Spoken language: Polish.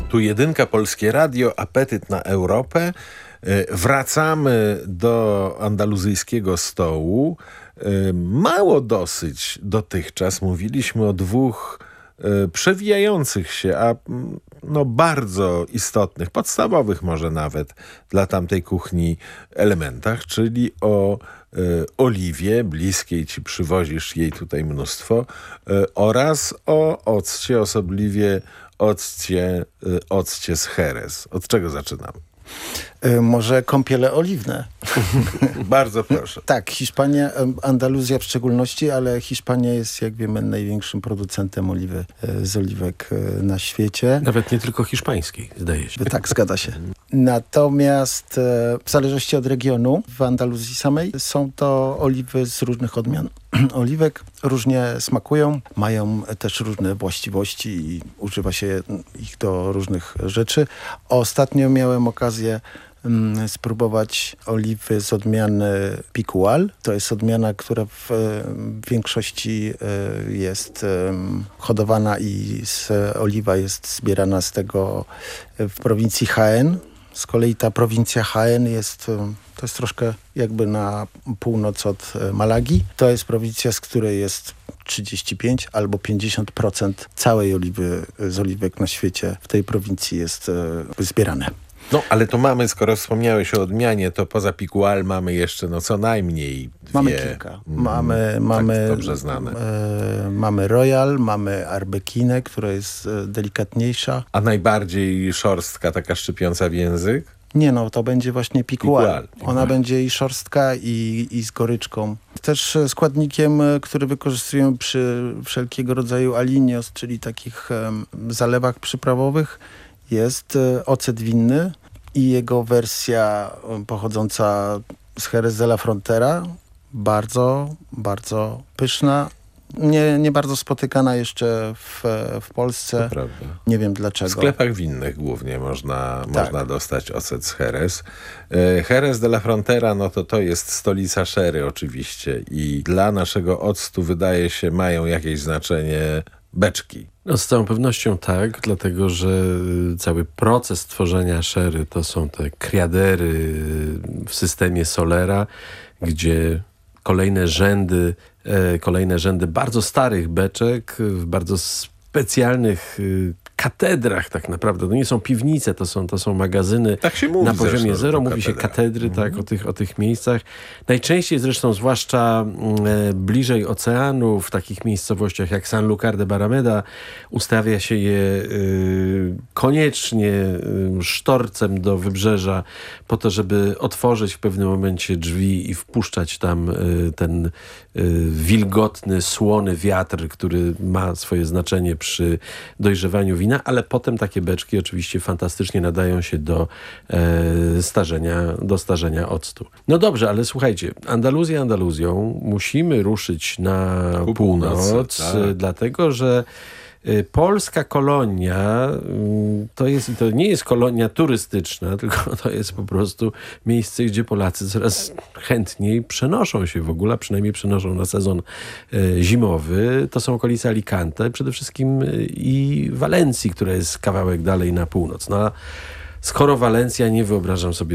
Tu Jedynka, Polskie Radio, apetyt na Europę. Wracamy do andaluzyjskiego stołu. Mało dosyć dotychczas mówiliśmy o dwóch przewijających się, a bardzo istotnych, podstawowych może nawet dla tamtej kuchni elementach, czyli o oliwie, bliskiej ci, przywozisz jej tutaj mnóstwo, oraz o occie, osobliwie occie z Jerez. Od czego zaczynamy? Może kąpiele oliwne. Bardzo proszę. Tak, Hiszpania, Andaluzja w szczególności, ale Hiszpania jest, jak wiemy, największym producentem oliwy z oliwek na świecie. Nawet nie tylko hiszpańskiej, zdaje się. Tak, zgadza się. Natomiast w zależności od regionu, w Andaluzji samej są to oliwy z różnych odmian oliwek. Różnie smakują, mają też różne właściwości i używa się ich do różnych rzeczy. Ostatnio miałem okazję spróbować oliwy z odmiany Picual. To jest odmiana, która w większości jest hodowana i oliwa jest zbierana z tego w prowincji Jaén. Z kolei ta prowincja Jaén to jest troszkę jakby na północ od Malagi. To jest prowincja, z której jest 35 albo 50% całej oliwy z oliwek na świecie w tej prowincji jest zbierane. No, ale to mamy, skoro wspomniałeś o odmianie, to poza Picual mamy jeszcze co najmniej dwie. Mamy kilka. Mamy dobrze znane. Mamy Royal, mamy Arbequinę, która jest delikatniejsza. A najbardziej szorstka, taka szczypiąca w język? Nie, to będzie właśnie Picual. Ona będzie i szorstka, i z goryczką. Też składnikiem, który wykorzystują przy wszelkiego rodzaju aliños, czyli takich zalewach przyprawowych, jest ocet winny i jego wersja pochodząca z Jerez de la Frontera. Bardzo, bardzo pyszna. Nie bardzo spotykana jeszcze w Polsce. To prawda. Nie wiem dlaczego. W sklepach winnych głównie można dostać ocet z Jerez. Jerez de la Frontera, to jest stolica sherry oczywiście i dla naszego octu wydaje się mają jakieś znaczenie beczki. Z całą pewnością tak, dlatego że cały proces tworzenia sherry to są te kriadery w systemie Solera, gdzie kolejne rzędy bardzo starych beczek w bardzo specjalnych katedrach tak naprawdę. To nie są piwnice, to są magazyny tak się mówi na poziomie zresztą, zero. Mówi się katedry, tak, o tych miejscach. Najczęściej zresztą, zwłaszcza bliżej oceanu, w takich miejscowościach jak Sanlúcar de Barrameda, ustawia się je koniecznie sztorcem do wybrzeża po to, żeby otworzyć w pewnym momencie drzwi i wpuszczać tam ten wilgotny, słony wiatr, który ma swoje znaczenie przy dojrzewaniu wina, ale potem takie beczki oczywiście fantastycznie nadają się do starzenia octu. No dobrze, ale słuchajcie, Andaluzją musimy ruszyć na północ, tak. Dlatego że polska kolonia to nie jest kolonia turystyczna, tylko to jest po prostu miejsce, gdzie Polacy coraz chętniej przenoszą się w ogóle, przynajmniej przenoszą na sezon zimowy. To są okolice Alicante, przede wszystkim i Walencji, która jest kawałek dalej na północ. Skoro Walencja, nie wyobrażam sobie